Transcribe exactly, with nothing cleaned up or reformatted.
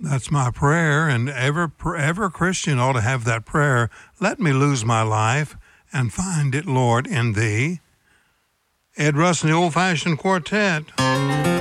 That's my prayer, and every, every Christian ought to have that prayer. Let me lose my life and find it, Lord, in Thee. Ed Russ and the Old Fashioned Quartet.